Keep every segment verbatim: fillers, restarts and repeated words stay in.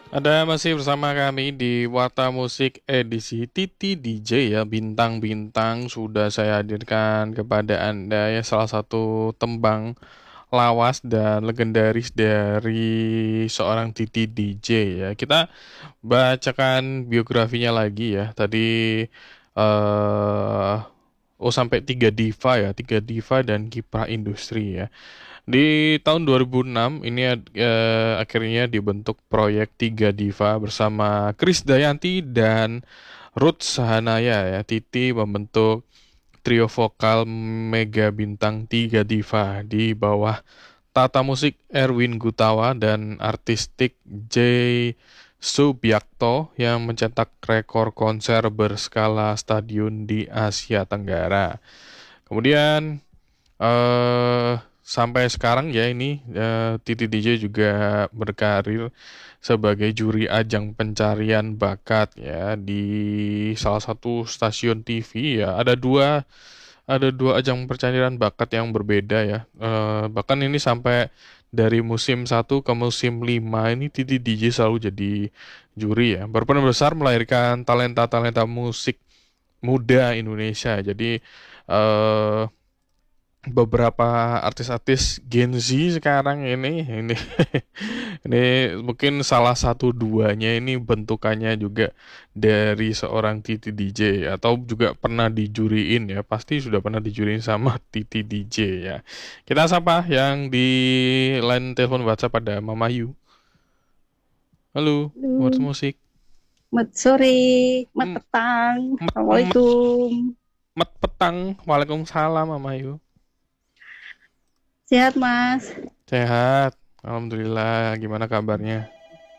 Ada masih bersama kami di Warta Musik edisi Titi D J ya, bintang-bintang sudah saya hadirkan kepada Anda ya, salah satu tembang lawas dan legendaris dari seorang Titi D J ya. Kita bacakan biografinya lagi ya. Tadi eh oh sampai tiga diva ya, tiga diva dan kiprah industri ya. Di tahun dua ribu enam ini eh, akhirnya dibentuk proyek Tiga Diva bersama Kris Dayanti dan Ruth Sahanaya ya. Titi membentuk trio vokal mega bintang Tiga Diva di bawah tata musik Erwin Gutawa dan artistik J. Subiakto yang mencetak rekor konser berskala stadion di Asia Tenggara. Kemudian eh sampai sekarang ya ini eh, Titi D J juga berkarir sebagai juri ajang pencarian bakat ya di salah satu stasiun T V ya. Ada dua ada dua ajang pencarian bakat yang berbeda ya. Eh, bahkan ini sampai dari musim satu ke musim lima ini Titi D J selalu jadi juri ya. Berperan besar melahirkan talenta-talenta musik muda Indonesia. Jadi eh beberapa artis-artis Gen Z sekarang ini ini ini mungkin salah satu duanya ini bentukannya juga dari seorang Titi D J atau juga pernah dijuriin ya, pasti sudah pernah dijuriin sama Titi D J ya. Kita sapa yang di line telepon WhatsApp pada Mama Yu. Halo, buat Halo, musik. mat sore, mat M- petang. Met, met, Assalamualaikum. met petang. Waalaikumsalam Mama Yu. Sehat, Mas? Sehat. Alhamdulillah, gimana kabarnya?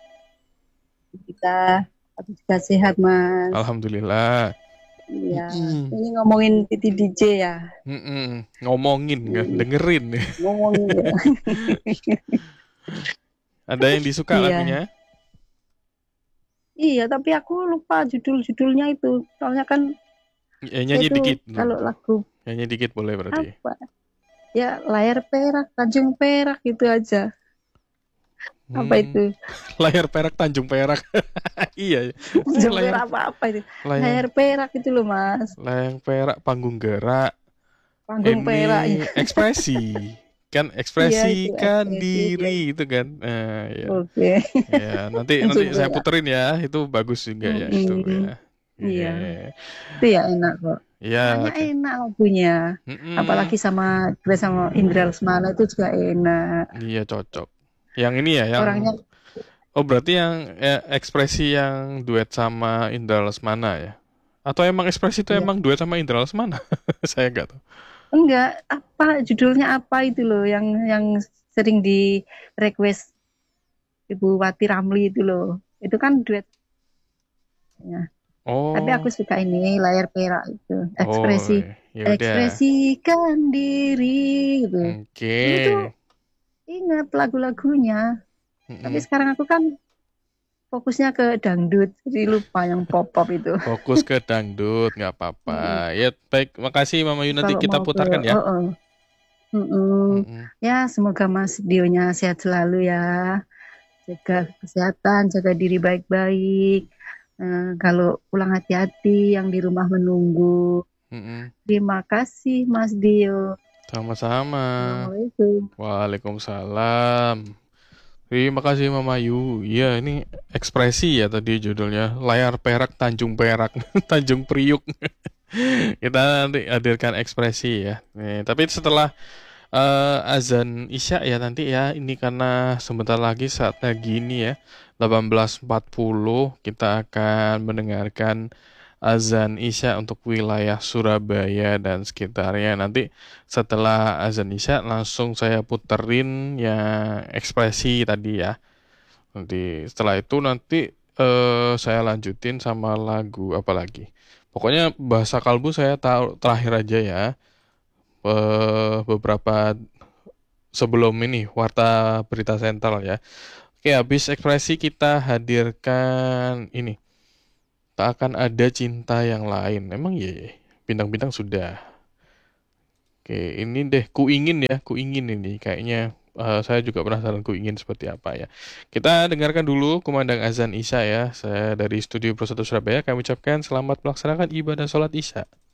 Kita aku juga sehat, Mas. Alhamdulillah. Iya, Mm-mm. ini ngomongin Titi D J ya. Mm-mm. Ngomongin kan, Hmm, dengerin. ngomongin ya. Ada yang disuka Iya, lagunya? iya, tapi aku lupa judul-judulnya itu. Soalnya kan Ya, saya nyanyi itu dikit dulu. kalau lagu Nyanyi dikit boleh berarti. apa ya, layar perak, Tanjung Perak gitu aja. Apa Hmm, itu? layar perak Tanjung Perak. Iya, ini Tanjung layar Perak apa-apa itu? layar Layar perak itu loh, Mas. layar perak panggung gerak. Panggung perak ya. Ini ekspresi. Kan Iya, itu ekspresikan ekspresi ya. diri itu kan. Nah, ya. Oke. Ya, nanti nanti Tanjung saya Perak. puterin ya. Itu bagus juga ya itu Mm-mm. ya. Iya, Iya. itu ya enak kok. Ya, Soalnya oke. enak lagunya. Mm-mm. Apalagi sama duet sama Indra Lesmana itu juga enak. Iya cocok. Yang ini ya, yang Orangnya oh berarti yang eh, ekspresi yang duet sama Indra Lesmana ya? Atau emang ekspresi itu ya emang duet sama Indra Lesmana? Saya nggak tahu. enggak apa judulnya apa itu loh yang yang sering di request Ibu Wati Ramli itu loh. Itu kan duetnya. Tapi aku Oh, suka ini layar perak itu. oh, Ekspresi ya udah. ekspresikan diri gitu. Dulu tuh Oke. ingat lagu-lagunya. Tapi Mm-mm. sekarang aku kan fokusnya ke dangdut, jadi lupa yang pop-pop itu. Fokus ke dangdut, nggak apa-apa. Mm, Ya baik, makasih Mama Yu, nanti Kalau kita mau ke, putarkan ya. oh, oh. Mm-mm. Mm-mm. Ya semoga Mas Dionya sehat selalu ya, jaga kesehatan, jaga diri baik-baik. Eh, kalau pulang hati-hati, yang di rumah menunggu. Mm-mm. Terima kasih Mas Dio. Sama-sama. Assalamualaikum. Waalaikumsalam. Terima kasih Mama Yu. Iya, ini ekspresi ya tadi judulnya. Layar perak Tanjung Perak, Tanjung Priuk. Kita nanti hadirkan ekspresi ya. Nih, tapi setelah eh, azan Isya ya nanti ya. Ini karena sebentar lagi saatnya gini ya. delapan belas empat puluh kita akan mendengarkan azan Isya untuk wilayah Surabaya dan sekitarnya. Nanti setelah azan Isya langsung saya puterin yang ekspresi tadi ya. Nanti setelah itu nanti eh, saya lanjutin sama lagu apa lagi. Pokoknya bahasa kalbu saya tahu terakhir aja ya. Eh, beberapa sebelum ini warta berita sentral ya. Oke, habis ekspresi kita hadirkan ini. Tak akan ada cinta yang lain. Emang iya ya? Bintang-bintang sudah. Oke, ini deh ku ingin ya, ku ingin ini kayaknya uh, saya juga penasaran ku ingin seperti apa ya. Kita dengarkan dulu kumandang azan Isya ya. Saya dari Studio Pro satu Surabaya, kami ucapkan selamat melaksanakan ibadah sholat Isya.